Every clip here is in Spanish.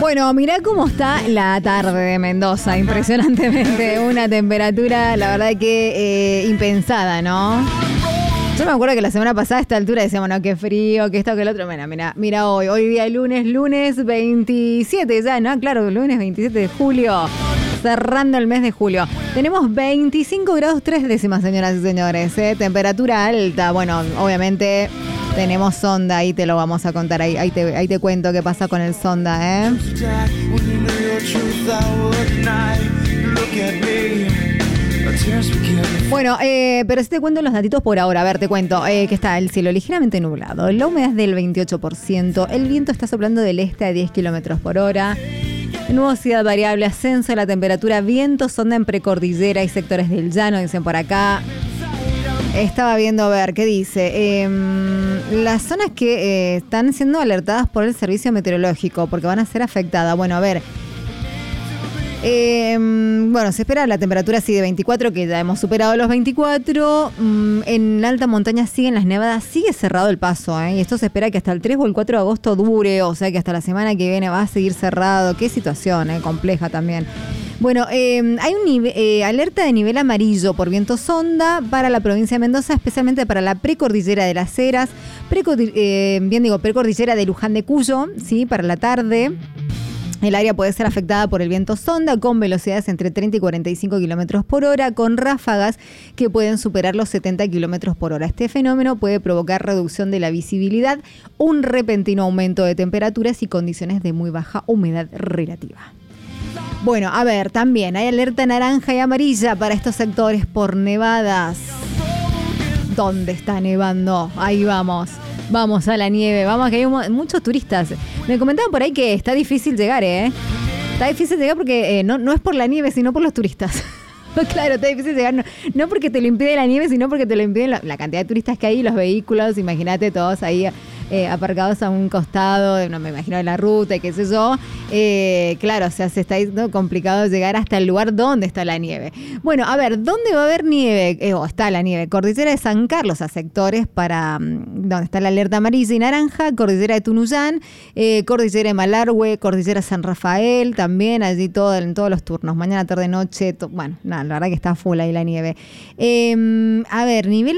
Bueno, mirá cómo está la tarde de Mendoza, impresionantemente, una temperatura, la verdad que impensada, ¿no? Yo me acuerdo que la semana pasada a esta altura decíamos, no, qué frío, que esto, que el otro. Mira hoy día lunes 27 ya, ¿no? Claro, lunes 27 de julio, cerrando el mes de julio. Tenemos 25 grados 3 décimas, señoras y señores, temperatura alta. Bueno, obviamente tenemos sonda, ahí te lo vamos a contar, ahí te cuento qué pasa con el sonda, ¿eh? Bueno, pero sí te cuento los datitos por ahora. A ver, te cuento que está el cielo ligeramente nublado, la humedad es del 28%, el viento está soplando del este a 10 kilómetros por hora, nubosidad variable, ascenso de la temperatura, viento, sonda en precordillera y sectores del llano, dicen por acá. Estaba viendo, a ver, ¿qué dice? Las zonas que están siendo alertadas por el servicio meteorológico, porque van a ser afectadas. Bueno, a ver. Bueno, se espera la temperatura así de 24, que ya hemos superado los 24. En la alta montaña siguen las nevadas, sigue cerrado el paso, y esto se espera que hasta el 3 o el 4 de agosto dure, o sea que hasta la semana que viene va a seguir cerrado. Qué situación, compleja también. Bueno, hay alerta de nivel amarillo por viento sonda para la provincia de Mendoza, especialmente para la precordillera de Las Heras, precordillera de Luján de Cuyo, ¿sí? Para la tarde. El área puede ser afectada por el viento sonda con velocidades entre 30 y 45 kilómetros por hora, con ráfagas que pueden superar los 70 kilómetros por hora. Este fenómeno puede provocar reducción de la visibilidad, un repentino aumento de temperaturas y condiciones de muy baja humedad relativa. Bueno, a ver, también hay alerta naranja y amarilla para estos sectores por nevadas. ¿Dónde está nevando? Ahí vamos. Vamos a la nieve, vamos, que hay muchos turistas. Me comentaban por ahí que está difícil llegar, Está difícil llegar porque no es por la nieve, sino por los turistas. Claro, está difícil llegar, no porque te lo impide la nieve, sino porque te lo impiden la cantidad de turistas que hay, los vehículos, imagínate todos ahí aparcados a un costado, no me imagino de la ruta y qué sé yo. Claro, o sea, se está complicado llegar hasta el lugar donde está la nieve. Bueno, a ver, ¿dónde va a haber nieve? Está la nieve. Cordillera de San Carlos, a sectores para donde está la alerta amarilla y naranja, Cordillera de Tunuyán, Cordillera de Malargüe, Cordillera San Rafael, también allí en todos los turnos, mañana, tarde, noche, bueno, nada, la verdad que está full ahí la nieve. A ver, nivel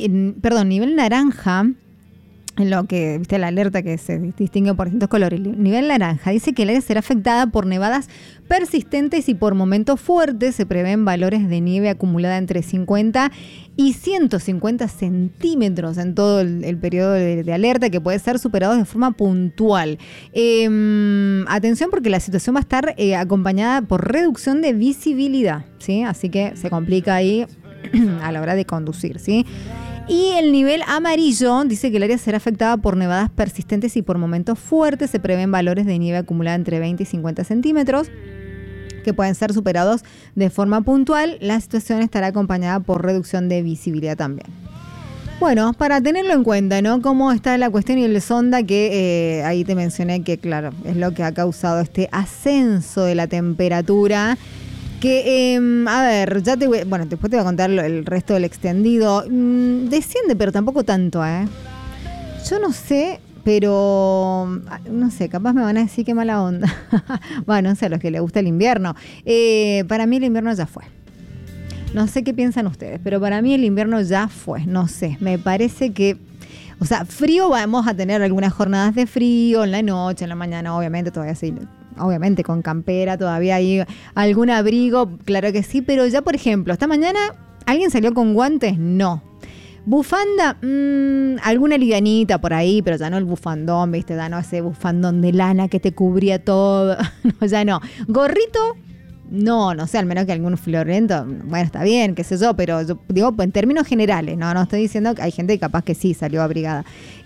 naranja. En lo que, viste, la alerta que se distingue por distintos colores. Nivel naranja dice que el área será afectada por nevadas persistentes y por momentos fuertes. Se prevén valores de nieve acumulada entre 50 y 150 centímetros en todo el periodo de alerta, que puede ser superados de forma puntual. Atención, porque la situación va a estar acompañada por reducción de visibilidad, ¿sí? Así que se complica ahí a la hora de conducir, ¿sí? Y el nivel amarillo dice que el área será afectada por nevadas persistentes y por momentos fuertes. Se prevén valores de nieve acumulada entre 20 y 50 centímetros que pueden ser superados de forma puntual. La situación estará acompañada por reducción de visibilidad también. Bueno, para tenerlo en cuenta, ¿no? Cómo está la cuestión y el sonda, que ahí te mencioné que, claro, es lo que ha causado este ascenso de la temperatura. Que, a ver, después te voy a contar el resto del extendido. Desciende, pero tampoco tanto, Yo no sé, pero no sé, capaz me van a decir qué mala onda. Bueno, no sé, a los que les gusta el invierno. Para mí el invierno ya fue. No sé qué piensan ustedes, pero para mí el invierno ya fue. No sé, me parece que... O sea, frío, vamos a tener algunas jornadas de frío en la noche, en la mañana, obviamente, todavía sí. Obviamente con campera, todavía hay algún abrigo, claro que sí, pero ya, por ejemplo, esta mañana, ¿alguien salió con guantes? No. Bufanda, alguna livianita por ahí, pero ya no el bufandón, ¿viste? Ya no ese bufandón de lana que te cubría todo. No, ya no. Gorrito, no sé, al menos que algún florento, bueno, está bien, qué sé yo, pero yo digo en términos generales, no estoy diciendo que hay gente que capaz que sí salió abrigada.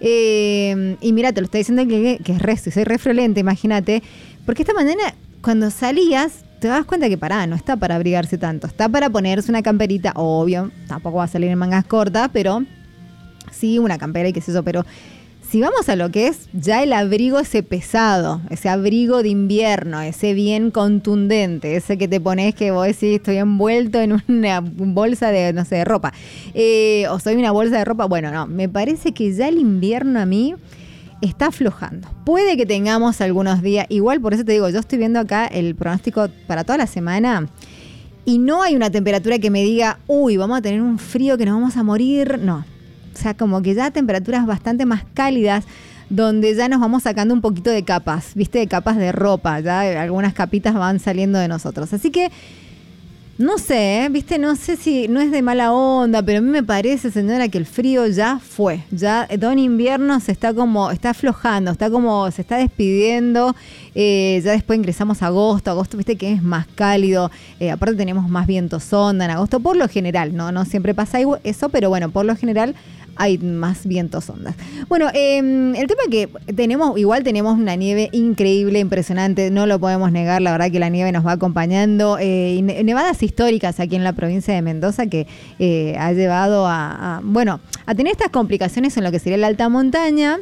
Y mira, te lo estoy diciendo que soy re friolenta, imagínate. Porque esta mañana, cuando salías, te das cuenta que no está para abrigarse tanto. Está para ponerse una camperita, obvio. Tampoco va a salir en mangas cortas, pero sí, una campera y qué sé yo. Pero si vamos a lo que es ya el abrigo ese pesado, ese abrigo de invierno, ese bien contundente, ese que te pones que vos decís, estoy envuelto en una bolsa de, no sé, de ropa. O soy una bolsa de ropa. Bueno, no, me parece que ya el invierno a mí... está aflojando. Puede que tengamos algunos días, igual por eso te digo, yo estoy viendo acá el pronóstico para toda la semana y no hay una temperatura que me diga, uy, vamos a tener un frío que nos vamos a morir. No, o sea, como que ya temperaturas bastante más cálidas, donde ya nos vamos sacando un poquito de capas, ¿viste? De capas de ropa, ya algunas capitas van saliendo de nosotros. Así que, no sé, ¿viste? No sé si no es de mala onda, pero a mí me parece, señora, que el frío ya fue. Ya todo en invierno está aflojando, se está despidiendo. Ya después ingresamos a agosto, ¿viste? Que es más cálido. Aparte tenemos más viento sonda en agosto, por lo general, no siempre pasa eso, pero bueno, por lo general hay más vientos ondas. Bueno, el tema es que tenemos una nieve increíble, impresionante, no lo podemos negar, la verdad que la nieve nos va acompañando. Nevadas históricas aquí en la provincia de Mendoza que ha llevado a tener estas complicaciones en lo que sería la alta montaña.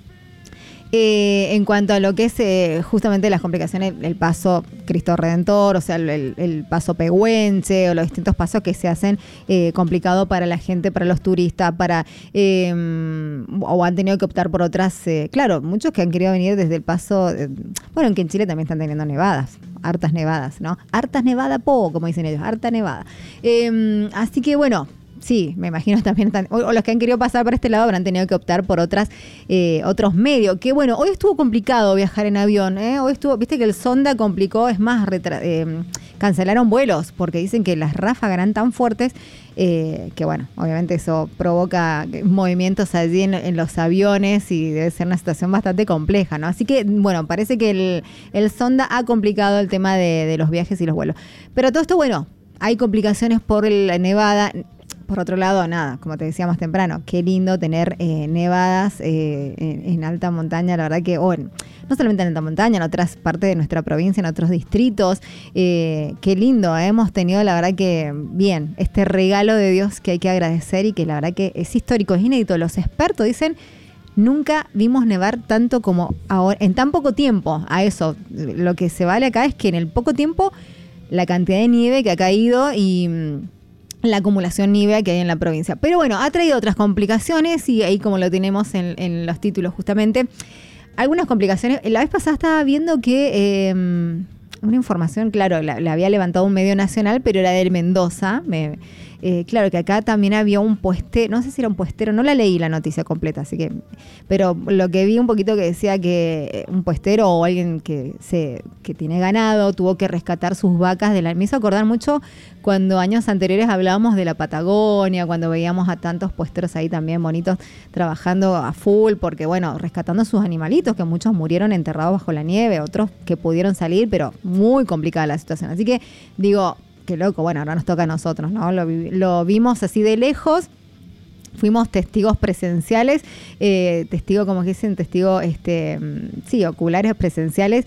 En cuanto a lo que es justamente las complicaciones, el paso Cristo Redentor, o sea, el paso Pehuenche o los distintos pasos que se hacen complicado para la gente, para los turistas, o han tenido que optar por otras, claro, muchos que han querido venir desde el paso, que en Chile también están teniendo nevadas, hartas nevadas, ¿no? Hartas nevada, como dicen ellos, harta nevada. Así que bueno, sí, me imagino también o los que han querido pasar por este lado habrán tenido que optar por otros medios. Que bueno, hoy estuvo complicado viajar en avión, ¿eh? Hoy viste que el Sonda complicó, es más, cancelaron vuelos porque dicen que las ráfagas eran tan fuertes que bueno, obviamente eso provoca movimientos allí en los aviones y debe ser una situación bastante compleja, ¿no? Así que bueno, parece que el Sonda ha complicado el tema de los viajes y los vuelos. Pero todo esto, bueno, hay complicaciones por la nevada. Por otro lado, nada, como te decía más temprano, qué lindo tener nevadas en alta montaña, la verdad que, no solamente en alta montaña, en otras partes de nuestra provincia, en otros distritos, qué lindo, hemos tenido la verdad que, bien, este regalo de Dios que hay que agradecer y que la verdad que es histórico, es inédito. Los expertos dicen, nunca vimos nevar tanto como ahora, en tan poco tiempo. A eso, lo que se vale acá es que en el poco tiempo, la cantidad de nieve que ha caído y la acumulación nieve que hay en la provincia. Pero bueno, ha traído otras complicaciones y ahí como lo tenemos en los títulos justamente, algunas complicaciones. La vez pasada estaba viendo que una información, claro, la había levantado un medio nacional, pero era del Mendoza. Claro que acá también había un puestero, no sé si era un puestero, no la leí la noticia completa, así que, pero lo que vi un poquito que decía que un puestero o alguien que tiene ganado tuvo que rescatar sus vacas me hizo acordar mucho cuando años anteriores hablábamos de la Patagonia, cuando veíamos a tantos puesteros ahí también bonitos trabajando a full, porque bueno, rescatando sus animalitos, que muchos murieron enterrados bajo la nieve, otros que pudieron salir, pero muy complicada la situación. Así que digo, qué loco, bueno, ahora nos toca a nosotros, ¿no? Lo vimos así de lejos, fuimos testigos presenciales, como que dicen, oculares presenciales,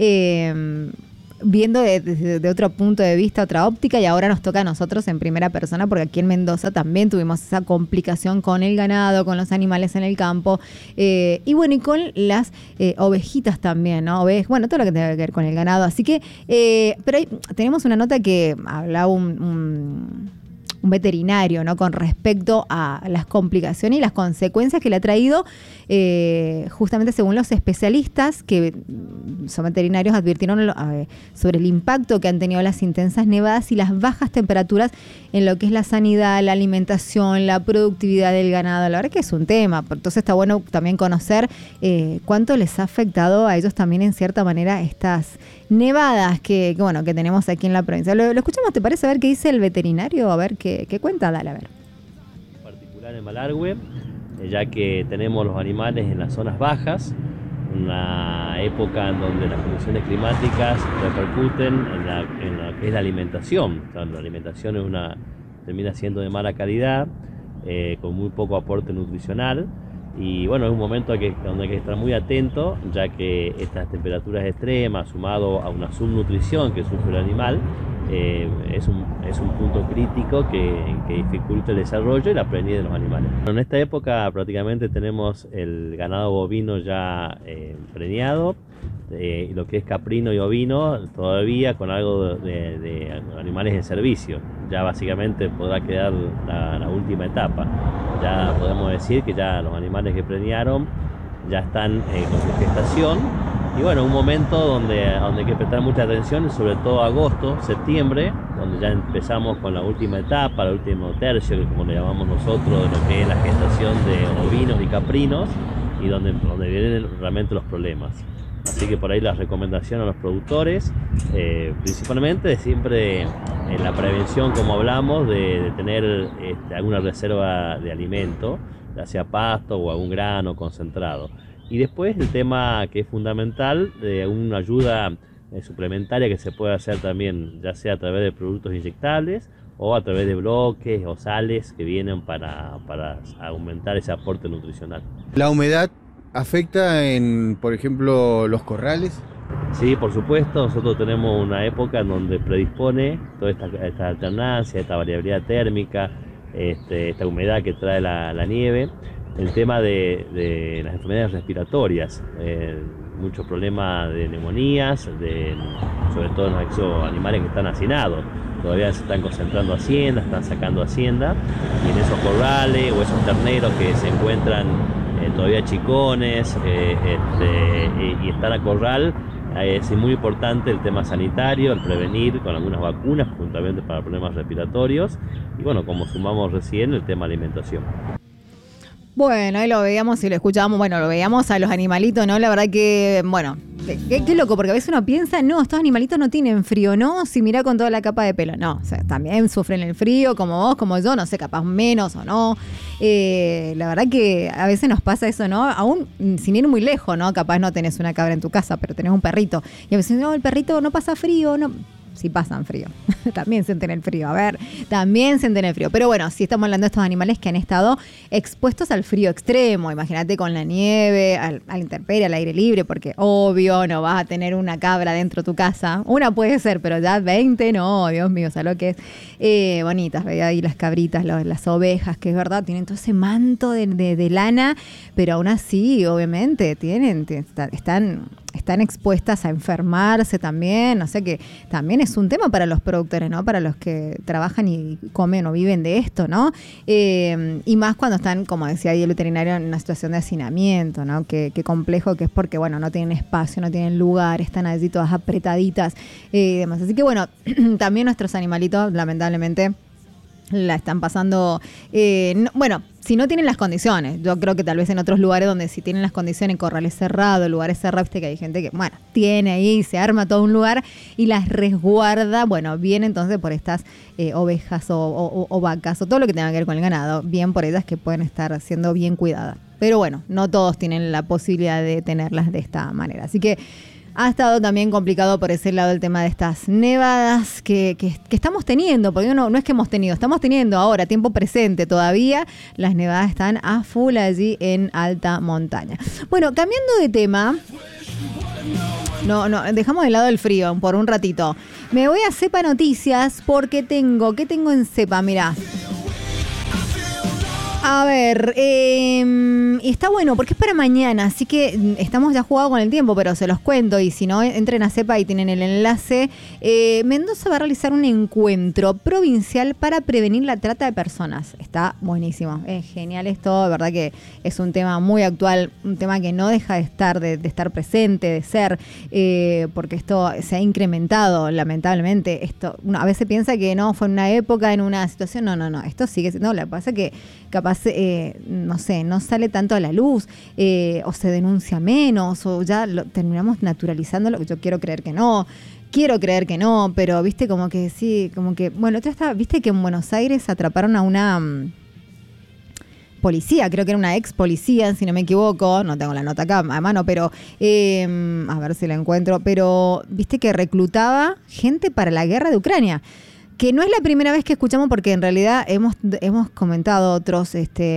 viendo desde otro punto de vista, otra óptica, y ahora nos toca a nosotros en primera persona, porque aquí en Mendoza también tuvimos esa complicación con el ganado, con los animales en el campo, y bueno, y con las ovejitas también, ¿no? Todo lo que tiene que ver con el ganado. Así que, pero tenemos una nota que hablaba un veterinario, ¿no? Con respecto a las complicaciones y las consecuencias que le ha traído, justamente según los especialistas que son veterinarios, advirtieron sobre el impacto que han tenido las intensas nevadas y las bajas temperaturas en lo que es la sanidad, la alimentación, la productividad del ganado. La verdad que es un tema, entonces está bueno también conocer cuánto les ha afectado a ellos también en cierta manera estas nevadas que tenemos aquí en la provincia. Lo escuchamos, ¿te parece? A ver qué dice el veterinario, a ver qué cuenta, dale, a ver. En particular en Malargüe, ya que tenemos los animales en las zonas bajas, una época en donde las condiciones climáticas repercuten en lo que es la alimentación. O sea, la alimentación termina siendo de mala calidad, con muy poco aporte nutricional. Y bueno, es un momento donde hay que estar muy atento, ya que estas temperaturas extremas, sumado a una subnutrición que sufre el animal, es un punto crítico que dificulta el desarrollo y la plenidad de los animales. En esta época prácticamente tenemos el ganado bovino ya preñado, lo que es caprino y ovino todavía con algo de animales en servicio. Ya básicamente podrá quedar la última etapa. Ya podemos decir que ya los animales que preñaron ya están con su gestación. Y bueno, un momento donde hay que prestar mucha atención, sobre todo agosto, septiembre, donde ya empezamos con la última etapa, el último tercio, que como le llamamos nosotros, de lo que es la gestación de ovinos y caprinos, y donde vienen realmente los problemas. Así que por ahí la recomendación a los productores, principalmente de siempre en la prevención, como hablamos, de tener alguna reserva de alimento, ya sea pasto o algún grano concentrado. Y después el tema que es fundamental, de una ayuda suplementaria que se puede hacer también, ya sea a través de productos inyectables o a través de bloques o sales que vienen para aumentar ese aporte nutricional. ¿La humedad afecta en, por ejemplo, los corrales? Sí, por supuesto, nosotros tenemos una época en donde predispone toda esta alternancia, esta variabilidad térmica, esta humedad que trae la nieve, el tema de las enfermedades respiratorias, muchos problemas de neumonías, sobre todo en esos animales que están hacinados. Todavía se están concentrando hacienda, están sacando hacienda, y en esos corrales o esos terneros que se encuentran todavía chicones y están a corral, es muy importante el tema sanitario, el prevenir con algunas vacunas juntamente para problemas respiratorios, y bueno, como sumamos recién, el tema alimentación. Bueno, ahí lo veíamos y lo escuchábamos, bueno, lo veíamos a los animalitos, ¿no? La verdad que, bueno, qué loco, porque a veces uno piensa, no, estos animalitos no tienen frío, ¿no? Si mirá con toda la capa de pelo, no, o sea, también sufren el frío, como vos, como yo, no sé, capaz menos o no. La verdad que a veces nos pasa eso, ¿no? Aún sin ir muy lejos, ¿no? Capaz no tenés una cabra en tu casa, pero tenés un perrito. Y a veces, no, el perrito no pasa frío, no. Sí pasan frío, también sienten el frío, también sienten el frío. Pero bueno, sí estamos hablando de estos animales que han estado expuestos al frío extremo. Imagínate con la nieve, a la intemperie, al aire libre, porque obvio no vas a tener una cabra dentro de tu casa. Una puede ser, pero ya 20 no, Dios mío, o sea, lo que es bonitas, veía ahí las cabritas, las ovejas, que es verdad, tienen todo ese manto de lana, pero aún así, obviamente, están expuestas a enfermarse también, o sea que también es un tema para los productores, ¿no? Para los que trabajan y comen o viven de esto, ¿no? Y más cuando están, como decía ahí el veterinario, en una situación de hacinamiento, ¿no? Qué complejo que es porque, bueno, no tienen espacio, no tienen lugar, están allí todas apretaditas y demás. Así que, bueno, también nuestros animalitos, lamentablemente, la están pasando, bueno, si no tienen las condiciones. Yo creo que tal vez en otros lugares donde si tienen las condiciones, corrales cerrados, lugares cerrados, viste que hay gente que, bueno, tiene ahí, se arma todo un lugar y las resguarda, bueno, bien entonces por estas ovejas o vacas o todo lo que tenga que ver con el ganado, bien por ellas que pueden estar siendo bien cuidadas. Pero bueno, no todos tienen la posibilidad de tenerlas de esta manera. Así que ha estado también complicado por ese lado el tema de estas nevadas que estamos teniendo, porque no es que hemos tenido, estamos teniendo ahora, tiempo presente todavía, las nevadas están a full allí en alta montaña. Bueno, cambiando de tema, no, dejamos de lado el frío por un ratito. Me voy a Cepa Noticias porque ¿qué tengo en Cepa? Mirá. A ver, está bueno porque es para mañana, así que estamos ya jugados con el tiempo, pero se los cuento y si no, entren a Cepa y tienen el enlace. Mendoza va a realizar un encuentro provincial para prevenir la trata de personas. Está buenísimo, es genial esto, de verdad que es un tema muy actual, un tema que no deja de estar presente, de ser, porque esto se ha incrementado, lamentablemente. Esto, uno a veces piensa que no, fue en una época, en una situación, no, esto sigue, no, lo que pasa es que capaz no sé, no sale tanto a la luz, o se denuncia menos, o ya terminamos naturalizándolo. Yo quiero creer que no, pero viste como que sí, como que, bueno, viste que en Buenos Aires atraparon a una policía, creo que era una ex policía, si no me equivoco, no tengo la nota acá a mano, pero a ver si la encuentro, pero viste que reclutaba gente para la guerra de Ucrania. Que no es la primera vez que escuchamos, porque en realidad hemos comentado otros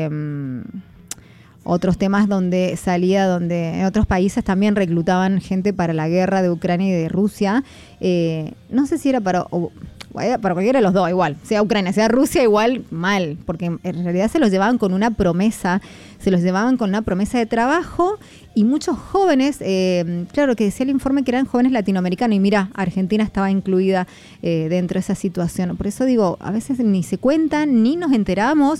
temas donde en otros países también reclutaban gente para la guerra de Ucrania y de Rusia. No sé si era para cualquiera de los dos, igual, sea Ucrania, sea Rusia, igual mal, porque en realidad se los llevaban con una promesa de trabajo, y muchos jóvenes, claro que decía el informe que eran jóvenes latinoamericanos, y mira, Argentina estaba incluida dentro de esa situación. Por eso digo, a veces ni se cuentan, ni nos enteramos,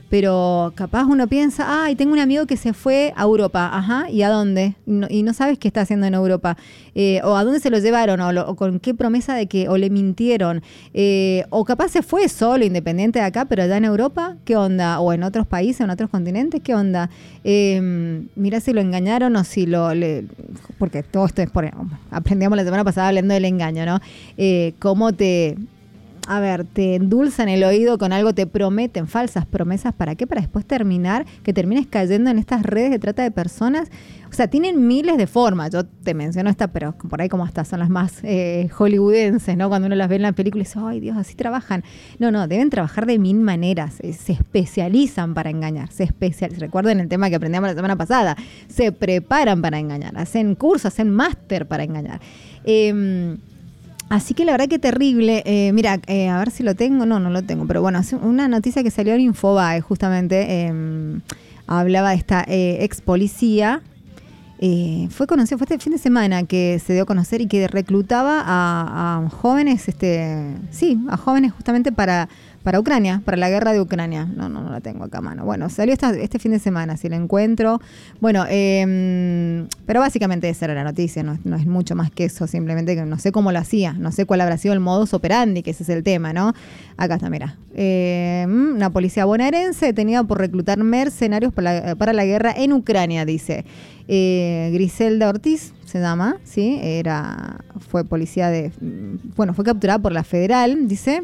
pero capaz uno piensa, ay, tengo un amigo que se fue a Europa, ajá, ¿y a dónde? Y no sabes qué está haciendo en Europa, o a dónde se lo llevaron, o con qué promesa de que, o le mintieron, o capaz se fue solo, independiente de acá, pero allá en Europa, ¿qué onda? O en otros países, en otros continentes, ¿qué onda? Mirá si lo engañaron o si porque todo esto es aprendíamos la semana pasada hablando del engaño, ¿no? Cómo te endulzan el oído con algo, te prometen falsas promesas, ¿para qué? Para después que termines cayendo en estas redes de trata de personas. O sea, tienen miles de formas. Yo te menciono esta, pero por ahí como hasta son las más hollywoodenses, ¿no? Cuando uno las ve en la película y dice, ay Dios, así trabajan. No, deben trabajar de 1000 maneras. Se especializan para engañar. Recuerden el tema que aprendimos la semana pasada. Se preparan para engañar. Hacen cursos, hacen máster para engañar. Así que la verdad que terrible. Mira, a ver si lo tengo. No lo tengo. Pero bueno, una noticia que salió en Infobae, justamente, hablaba de esta ex policía. Fue conocido, fue este fin de semana que se dio a conocer y que reclutaba a jóvenes, a jóvenes justamente para Ucrania, para la guerra de Ucrania. No la tengo acá a mano. Bueno, salió este fin de semana, si la encuentro. Bueno, pero básicamente esa era la noticia, no es mucho más que eso, simplemente que no sé cómo lo hacía, no sé cuál habrá sido el modus operandi, que ese es el tema, ¿no? Acá está, mira. Una policía bonaerense detenida por reclutar mercenarios para la guerra en Ucrania, dice. Griselda Ortiz se llama, ¿sí? Fue policía fue capturada por la Federal, dice.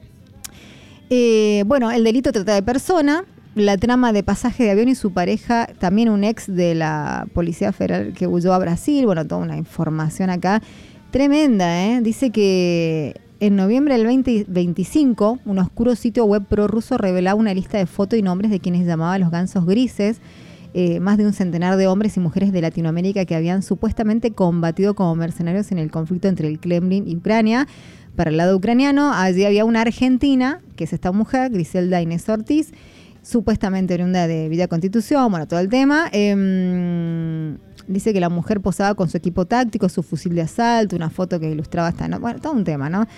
El delito trata de persona, la trama de pasaje de avión y su pareja, también un ex de la Policía Federal que huyó a Brasil, toda una información acá tremenda, Dice que en noviembre del 2025, un oscuro sitio web prorruso revelaba una lista de fotos y nombres de quienes llamaba los gansos grises, más de un centenar de hombres y mujeres de Latinoamérica que habían supuestamente combatido como mercenarios en el conflicto entre el Kremlin y Ucrania. Para el lado ucraniano, allí había una argentina, que es esta mujer, Griselda Inés Ortiz, supuestamente oriunda de Villa Constitución, todo el tema. Dice que la mujer posaba con su equipo táctico, su fusil de asalto, una foto que ilustraba todo un tema, ¿no?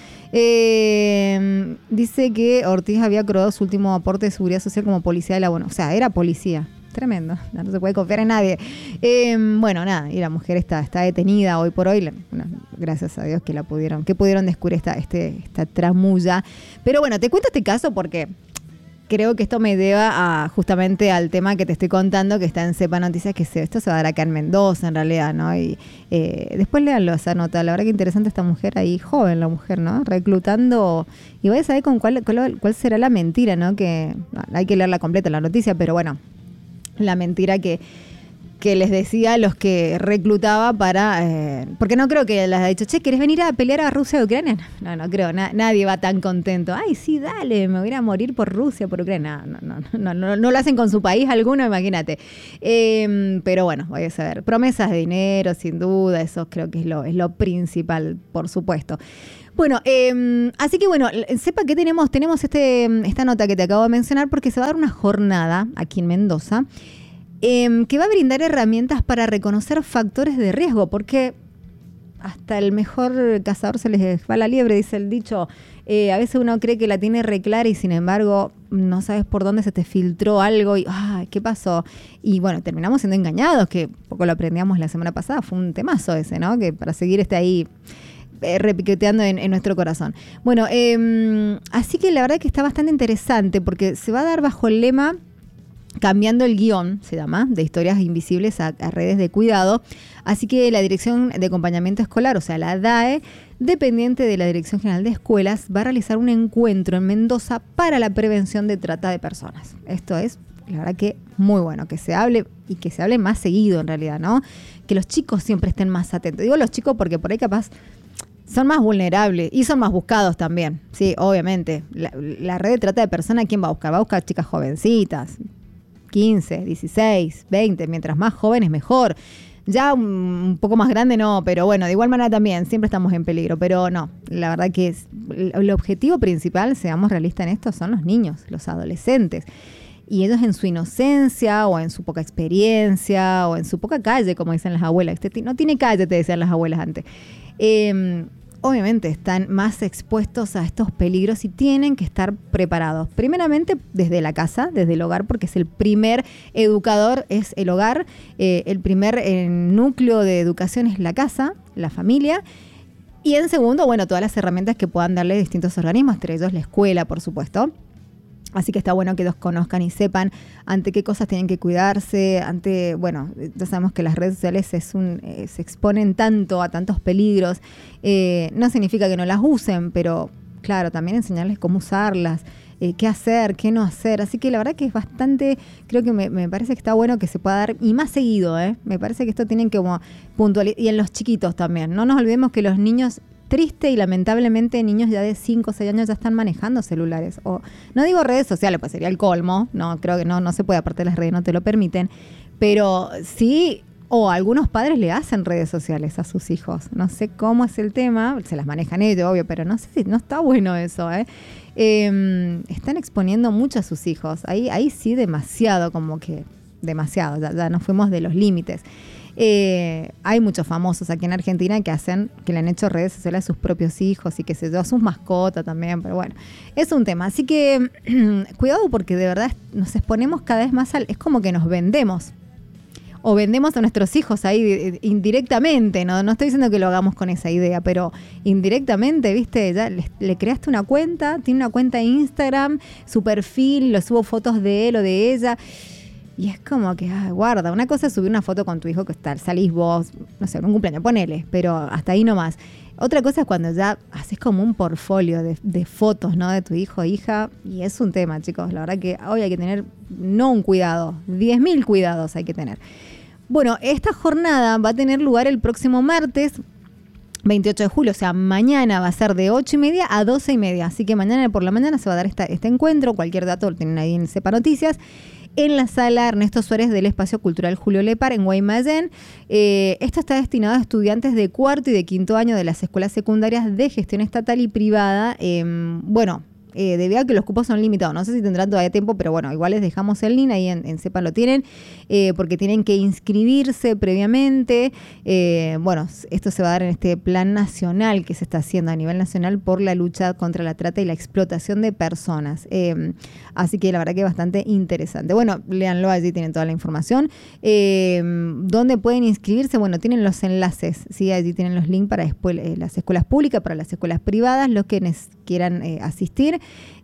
Dice que Ortiz había acordado su último aporte de seguridad social como policía de la O sea, era policía. Tremendo, no se puede confiar en nadie. Y la mujer está detenida hoy por hoy. Gracias a Dios que pudieron descubrir esta tramulla. Pero bueno, te cuento este caso porque creo que esto me lleva justamente al tema que te estoy contando, que está en Cepa Noticias, que esto se va a dar acá en Mendoza, en realidad, ¿no? Y después léanlo esa nota. La verdad que interesante esta mujer ahí, joven la mujer, ¿no? Reclutando. Y voy a saber con cuál será la mentira, ¿no? Hay que leerla completa, la noticia, pero bueno. La mentira que les decía a los que reclutaba porque no creo que les haya dicho, che, ¿querés venir a pelear a Rusia o Ucrania? No creo, nadie va tan contento. Ay, sí, dale, me voy a ir a morir por Rusia, por Ucrania. No lo hacen con su país alguno, imagínate. Pero bueno, voy a saber. Promesas de dinero, sin duda, eso creo que es lo principal, por supuesto. Bueno, así que sepa que tenemos esta nota que te acabo de mencionar porque se va a dar una jornada aquí en Mendoza que va a brindar herramientas para reconocer factores de riesgo, porque hasta el mejor cazador se les va la liebre, dice el dicho. A veces uno cree que la tiene re clara y sin embargo no sabes por dónde se te filtró algo y ¿qué pasó? Y terminamos siendo engañados, que un poco lo aprendíamos la semana pasada, fue un temazo ese, ¿no? Que para seguir ahí repiqueteando en nuestro corazón. Así que la verdad que está bastante interesante porque se va a dar bajo el lema Cambiando el guión, se llama, de historias invisibles a redes de cuidado. Así que la Dirección de Acompañamiento Escolar, o sea, la DAE, dependiente de la Dirección General de Escuelas, va a realizar un encuentro en Mendoza para la prevención de trata de personas. Esto es, la verdad que muy bueno, que se hable y que se hable más seguido en realidad, ¿no? Que los chicos siempre estén más atentos. Digo los chicos porque por ahí capaz son más vulnerables y son más buscados también. Sí, obviamente. La red de trata de personas, ¿quién va a buscar? Va a buscar chicas jovencitas, 15, 16, 20, mientras más jóvenes mejor. Ya un poco más grande no, pero de igual manera también, siempre estamos en peligro, pero no, la verdad que el objetivo principal, seamos realistas en esto, son los niños, los adolescentes. Y ellos en su inocencia o en su poca experiencia o en su poca calle, como dicen las abuelas. No tiene calle, te decían las abuelas antes. obviamente están más expuestos a estos peligros y tienen que estar preparados. Primeramente desde la casa, desde el hogar, porque es el primer educador, es el hogar, el primer núcleo de educación es la casa, la familia. Y en segundo, bueno, todas las herramientas que puedan darle distintos organismos, entre ellos la escuela, por supuesto. Así que está bueno que los conozcan y sepan ante qué cosas tienen que cuidarse, bueno, ya sabemos que las redes sociales se exponen tanto a tantos peligros. No significa que no las usen, pero claro, también enseñarles cómo usarlas, qué hacer, qué no hacer. Así que la verdad que es bastante, creo que me parece que está bueno que se pueda dar, y más seguido, me parece que esto tienen que como puntualizar, y en los chiquitos también. No nos olvidemos que los niños, triste y lamentablemente, niños ya de 5 o 6 años ya están manejando celulares. O no digo redes sociales, pues sería el colmo. No, creo que no se puede, aparte las redes no te lo permiten. Pero sí, o algunos padres le hacen redes sociales a sus hijos. No sé cómo es el tema, se las manejan ellos, obvio, pero no sé si no está bueno eso, están exponiendo mucho a sus hijos. Ahí sí demasiado, como que demasiado, ya nos fuimos de los límites. Hay muchos famosos aquí en Argentina que le han hecho redes sociales a sus propios hijos y qué sé yo, a sus mascotas también, pero bueno, es un tema. Así que cuidado, porque de verdad nos exponemos cada vez más es como que nos vendemos. O vendemos a nuestros hijos ahí indirectamente, no estoy diciendo que lo hagamos con esa idea, pero indirectamente, ¿viste? Ya le creaste una cuenta, tiene una cuenta de Instagram, su perfil, lo subo fotos de él o de ella. Y es como que, guarda, una cosa es subir una foto con tu hijo que salís vos, no sé, en un cumpleaños, ponele, pero hasta ahí nomás. Otra cosa es cuando ya haces como un portfolio de fotos, ¿no? De tu hijo o hija, y es un tema, chicos. La verdad que hoy hay que tener, no un cuidado, 10.000 cuidados hay que tener. Bueno, esta jornada va a tener lugar el próximo martes, 28 de julio, o sea, mañana va a ser de 8:30 a 12:30. Así que mañana por la mañana se va a dar este encuentro. Cualquier dato lo tienen ahí en Sepa Noticias, en la sala Ernesto Suárez del Espacio Cultural Julio Lepar, en Guaymallén. Esto está destinado a estudiantes de cuarto y de quinto año de las escuelas secundarias de gestión estatal y privada. Debido a que los cupos son limitados, no sé si tendrán todavía tiempo, pero bueno, igual les dejamos el link, ahí en Sepa lo tienen, porque tienen que inscribirse previamente. Esto se va a dar en este plan nacional que se está haciendo a nivel nacional por la lucha contra la trata y la explotación de personas. Así que la verdad que es bastante interesante. Bueno, léanlo, allí tienen toda la información. ¿Dónde pueden inscribirse? Bueno, tienen los enlaces, ¿sí? Allí tienen los links para las escuelas públicas, para las escuelas privadas, los que quieran asistir.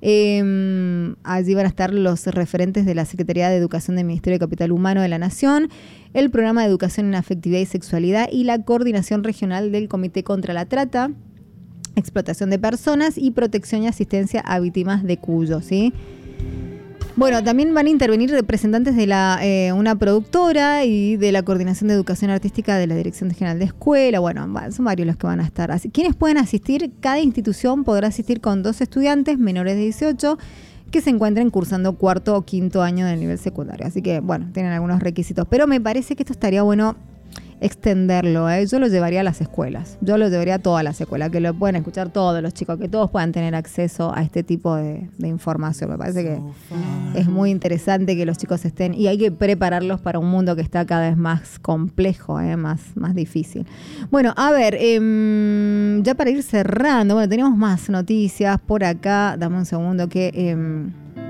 Allí van a estar los referentes de la Secretaría de Educación del Ministerio de Capital Humano de la Nación, el Programa de Educación en Afectividad y Sexualidad y la Coordinación Regional del Comité contra la Trata, Explotación de Personas y Protección y Asistencia a Víctimas de Cuyo, ¿sí? Bueno, también van a intervenir representantes de una productora y de la Coordinación de Educación Artística de la Dirección General de Escuela. Bueno, son varios los que van a estar. ¿Quiénes pueden asistir? Cada institución podrá asistir con 2 estudiantes menores de 18 que se encuentren cursando cuarto o quinto año del nivel secundario. Así que, bueno, tienen algunos requisitos. Pero me parece que esto estaría bueno extenderlo, Yo lo llevaría a las escuelas. Yo lo llevaría a todas las escuelas, que lo puedan escuchar todos los chicos, que todos puedan tener acceso a este tipo de información. Me parece que es muy interesante que los chicos estén, y hay que prepararlos para un mundo que está cada vez más complejo, más difícil. Bueno, a ver, ya para ir cerrando, bueno, tenemos más noticias por acá. Dame un segundo que...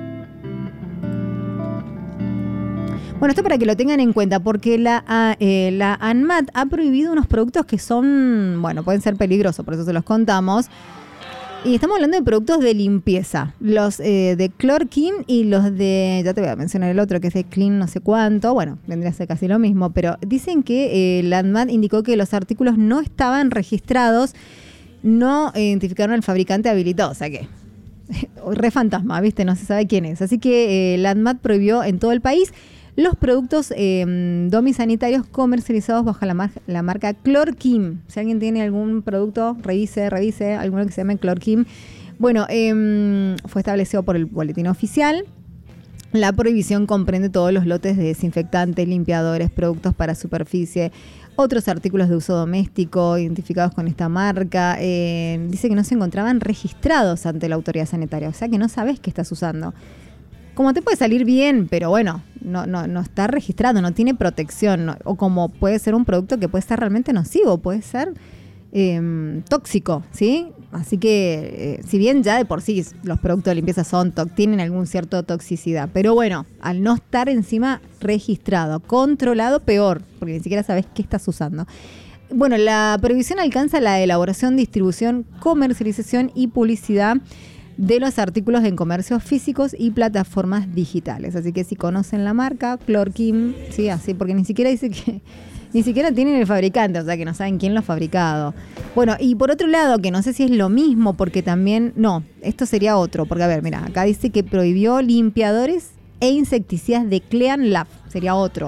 Bueno, esto para que lo tengan en cuenta, porque la ANMAT ha prohibido unos productos que son, pueden ser peligrosos, por eso se los contamos. Y estamos hablando de productos de limpieza, los de Chlorkin y los de, ya te voy a mencionar el otro, que es de Clean no sé cuánto. Bueno, vendría a ser casi lo mismo, pero dicen que la ANMAT indicó que los artículos no estaban registrados, no identificaron al fabricante habilitado, o sea que... re fantasma, ¿viste? No se sabe quién es. Así que la ANMAT prohibió en todo el país los productos domisanitarios comercializados bajo la marca Chlorkin. Si alguien tiene algún producto, revise alguno que se llame Chlorkin. Bueno, fue establecido por el boletín oficial. La prohibición comprende todos los lotes de desinfectantes, limpiadores, productos para superficie, otros artículos de uso doméstico identificados con esta marca. Dice que no se encontraban registrados ante la autoridad sanitaria, o sea que no sabes qué estás usando. Como te puede salir bien, pero bueno, no está registrado, no tiene protección, o como puede ser un producto que puede ser realmente nocivo, puede ser tóxico, ¿sí? Así que, si bien ya de por sí los productos de limpieza tienen algún cierto toxicidad, pero bueno, al no estar encima registrado, controlado, peor, porque ni siquiera sabes qué estás usando. Bueno, la prohibición alcanza la elaboración, distribución, comercialización y publicidad de los artículos en comercios físicos y plataformas digitales. Así que si conocen la marca, Chlorkim, sí, así, porque ni siquiera dice que... Ni siquiera tienen el fabricante, o sea que no saben quién lo ha fabricado. Bueno, y por otro lado, que no sé si es lo mismo, porque también... No, esto sería otro, porque a ver, mira, acá dice que prohibió limpiadores e insecticidas de Clean Lab. Sería otro.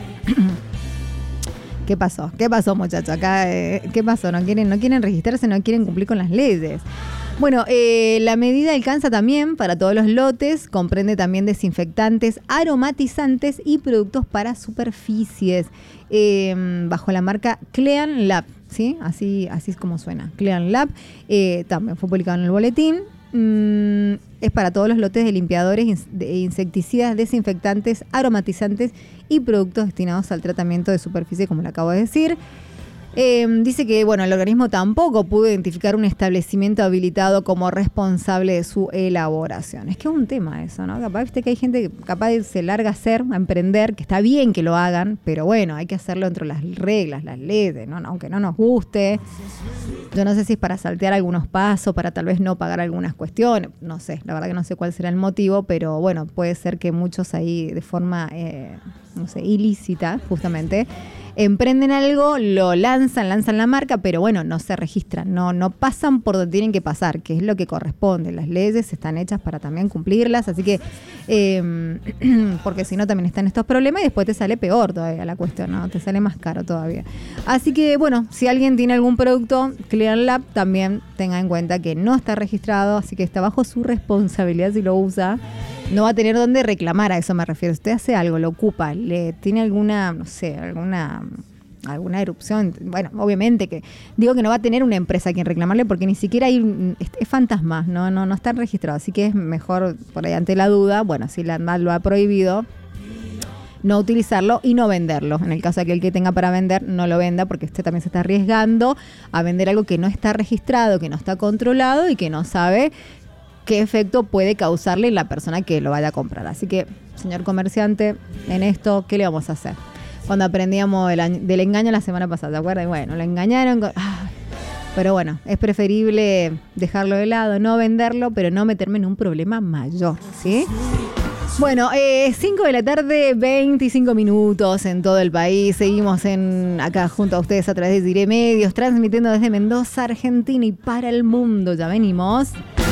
¿Qué pasó? ¿Qué pasó, muchachos? Acá, ¿qué pasó? ¿No quieren registrarse, no quieren cumplir con las leyes? Bueno, la medida alcanza también para todos los lotes, comprende también desinfectantes, aromatizantes y productos para superficies, bajo la marca Clean Lab, ¿sí? Así es como suena, Clean Lab, también fue publicado en el boletín. Es para todos los lotes de limpiadores, de insecticidas, desinfectantes, aromatizantes y productos destinados al tratamiento de superficie, como le acabo de decir. Dice que bueno, el organismo tampoco pudo identificar un establecimiento habilitado como responsable de su elaboración. Es que es un tema eso, ¿no? Capaz, viste que hay gente que capaz se larga a hacer, a emprender, que está bien que lo hagan, pero bueno, hay que hacerlo dentro de las reglas, las leyes, ¿no? Aunque no nos guste. Yo no sé si es para saltear algunos pasos, para tal vez no pagar algunas cuestiones, no sé, la verdad que no sé cuál será el motivo, pero bueno, puede ser que muchos ahí de forma, no sé, ilícita, justamente, emprenden algo, lo lanzan la marca, pero bueno, no se registran, no pasan por donde tienen que pasar, que es lo que corresponde. Las leyes están hechas para también cumplirlas, así que, porque si no también están estos problemas y después te sale peor todavía la cuestión, ¿no? Te sale más caro todavía. Así que bueno, si alguien tiene algún producto, Clean Lab, también tenga en cuenta que no está registrado, así que está bajo su responsabilidad si lo usa. No va a tener dónde reclamar, a eso me refiero. Usted hace algo, lo ocupa, le tiene alguna, no sé, alguna erupción. Bueno, obviamente que digo que no va a tener una empresa a quien reclamarle porque ni siquiera hay, es fantasma, no está registrado. Así que es mejor, por ahí ante la duda, bueno, si la ANMAT lo ha prohibido, no utilizarlo y no venderlo. En el caso de que el que tenga para vender, no lo venda porque usted también se está arriesgando a vender algo que no está registrado, que no está controlado y que no sabe qué efecto puede causarle la persona que lo vaya a comprar. Así que, señor comerciante, en esto, ¿qué le vamos a hacer? Cuando aprendíamos del engaño la semana pasada, ¿te acuerdas? Bueno, lo engañaron. Pero bueno, es preferible dejarlo de lado, no venderlo, pero no meterme en un problema mayor, ¿sí? Bueno, 5 de la tarde, 25 minutos en todo el país. Seguimos acá junto a ustedes a través de Diré Medios, transmitiendo desde Mendoza, Argentina y para el mundo. Ya venimos.